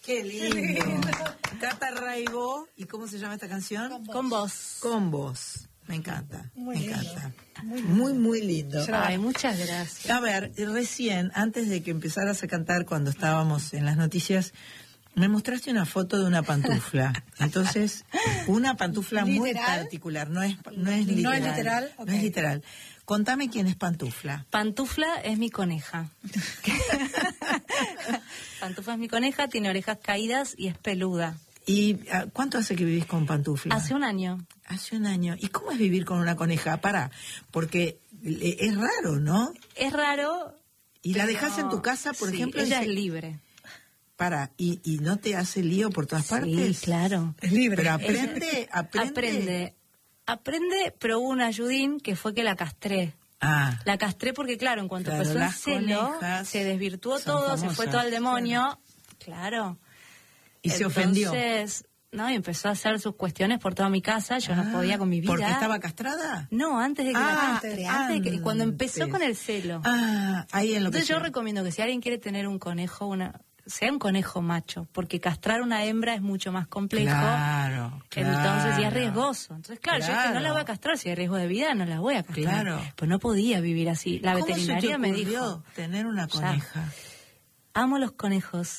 Qué lindo. Cata Raibó, ¿y cómo se llama esta canción? Con vos. Con vos. Me encanta, Muy me lindo. encanta. Muy Muy lindo. Ay, muchas gracias. A ver, recién, antes de que empezaras a cantar, cuando estábamos en las noticias, me mostraste una foto de una pantufla. Entonces, una pantufla muy ¿Literal? particular, no es literal. ¿No es literal? No es Ok. literal. Contame quién es Pantufla. Pantufla es mi coneja. Pantufla es mi coneja, tiene orejas caídas y es peluda. ¿Y cuánto hace que vivís con Pantufla? Hace un año. Hace un año. ¿Y cómo es vivir con una coneja? Porque es raro, ¿no? Es raro. Y la pero dejas en tu casa, por sí, ejemplo. ella es libre. ¿Y no te hace lío por todas partes? Sí, claro. Es libre. Pero aprende. Aprende, pero hubo un ayudín que fue que la castré. Ah, La castré porque, claro, en cuanto Claro, empezó el las celo, conejas se desvirtuó son todo, se fue famosas. todo al demonio. Claro. y se ofendió. Entonces, no, y empezó a hacer sus cuestiones por toda mi casa, yo no podía con mi vida. ¿Porque estaba castrada? No, antes de que la castre, antes de que, cuando empezó antes. con el celo. Ahí en lo que Entonces yo recomiendo que si alguien quiere tener un conejo, sea un conejo macho, porque castrar una hembra es mucho más complejo. Claro. Entonces, y es riesgoso. Entonces, claro, yo dije, no la voy a castrar, si hay riesgo de vida, no la voy a castrar. Claro. Pues no podía vivir así. La ¿Cómo veterinaria se te me ocurrió dijo, tener una coneja? amo los conejos.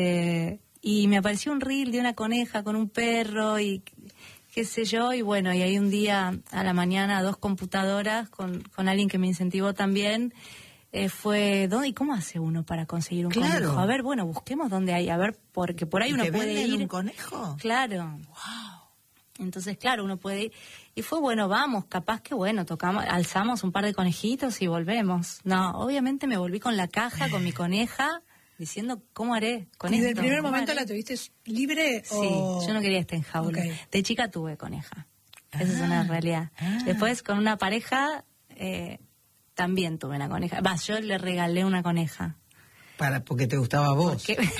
Y me apareció un reel de una coneja con un perro y qué sé yo, y bueno, y ahí un día a la mañana 2 computadoras con alguien que me incentivó también. Fue, ¿y cómo hace uno para conseguir un Claro. conejo? A ver, bueno, busquemos dónde hay, a ver, porque por ahí ¿Y uno te puede venden ir. un conejo? Claro. Entonces, claro, uno puede ir. Y fue, bueno, vamos, capaz que, bueno, alzamos un par de conejitos y volvemos. No, obviamente me volví con la caja, con mi coneja, diciendo, ¿cómo haré con ¿Y esto? del primer ¿Cómo momento haré? la tuviste libre Sí, o...? yo no quería estar en jaula. Ok. De chica tuve coneja. Esa es una realidad. Después, con una pareja, también tuve una coneja. Yo le regalé una coneja. Porque te gustaba a vos.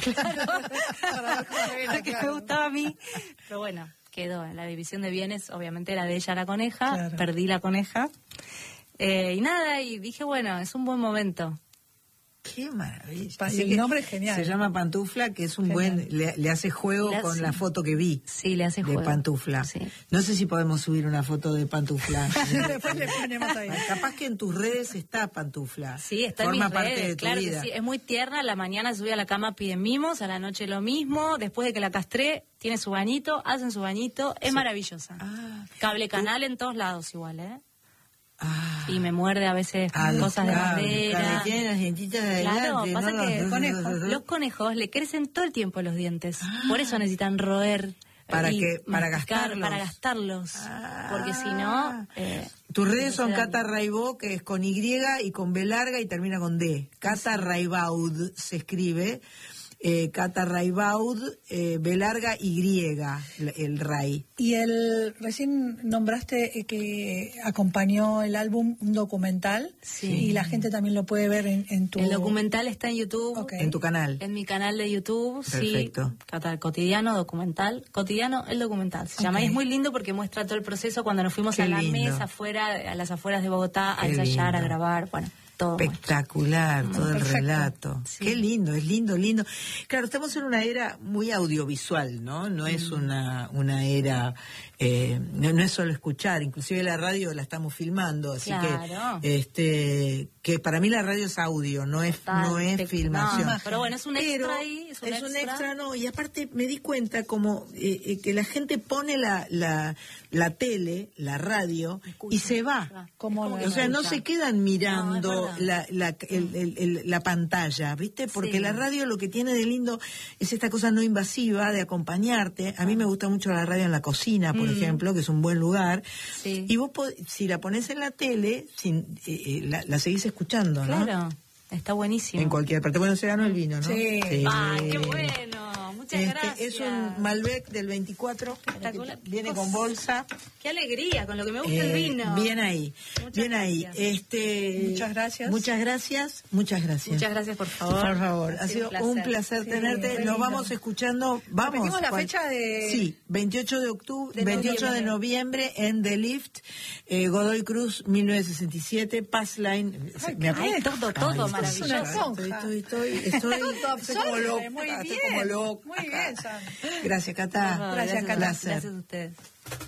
Claro, porque me gustaba a mí. Pero bueno, quedó en la división de bienes, obviamente era de ella la coneja, Claro. perdí la coneja. Y nada, y dije, bueno, es un buen momento. Qué maravilla. Y Así el que nombre es genial. Se llama Pantufla, que es un Genial. le hace juego Le con hace- la foto que vi. Sí, le hace De juego. Pantufla. Sí. No sé si podemos subir una foto de Pantufla. Después le ponemos ahí. Capaz que en tus redes está Pantufla. Sí, está Forma en mis parte redes, de tu claro vida. que sí. Es muy tierna, a la mañana se sube a la cama, pide mimos, a la noche lo mismo, después de que la castré, tiene su bañito, hacen su bañito, es maravillosa. Cable canal en todos lados igual, ¿eh? Y me muerde a veces cosas de madera. Tiene las dientitas de Claro, adelante, pasa ¿no? que Los- los conejos le crecen todo el tiempo los dientes. Por eso necesitan roer. Para y para masticar, gastarlos. para gastarlos. Porque si no... Tus redes son se daña. Cata Raibó, que es con Y y con B larga y termina con D. Cata Raibaud se escribe. Cata Raibaud, B larga Y, el Ray. Y recién nombraste que acompañó el álbum un documental. Sí. Y la gente también lo puede ver en tu... El documental está en YouTube. Ok. En tu canal. En mi canal de YouTube, Perfecto. sí. Cotidiano, documental. Cotidiano, el documental. Se llama. Ok. Y es muy lindo porque muestra todo el proceso cuando nos fuimos Qué a la lindo. mesa afuera, a las afueras de Bogotá, a Qué ensayar, lindo. a grabar, bueno, todo. muestra. Espectacular, todo el Perfecto. relato. Sí. Qué lindo, es lindo, lindo. Claro, estamos en una era muy audiovisual, ¿no? No es una era, no es solo escuchar, inclusive la radio la estamos filmando, así Claro. que para mí la radio es audio, no es filmación. No, pero bueno, es un extra Pero ahí. es un extra, no, y aparte me di cuenta como que la gente pone la tele, la radio, y se va. Como O sea, no se quedan mirando No, es la pantalla, ¿viste? Porque Sí. la radio lo que tiene de lindo es esta cosa no invasiva de acompañarte. A mí me gusta mucho la radio en la cocina, por ejemplo, que es un buen lugar. Sí. Y vos, si la pones en la tele, la seguís escuchando, ¿no? Claro, está buenísimo. En cualquier parte. Bueno, se ganó el vino, ¿no? Sí. ¡Ay, qué bueno! Muchas gracias. Es un Malbec del 24. Espectacular. Viene con bolsa. ¡Qué alegría! Con lo que me gusta el vino. Bien ahí, Muchas bien ahí. gracias. Muchas gracias. Muchas gracias, muchas gracias. Muchas gracias, por favor. Por favor, ha sido un placer Sí, tenerte. re Nos lindo. vamos escuchando. Vamos. ¿Repetimos la fecha de...? Sí, 28 de octubre, De 28 de noviembre en The Lift, Godoy Cruz, 1967, Pass Line. Ay, todo maravilloso. una esponja. Estoy como loca. Muy Estoy bien. como loca. Muy bien, Sandra. Gracias, Cata. No, Gracias, Cata. Gracias a ustedes.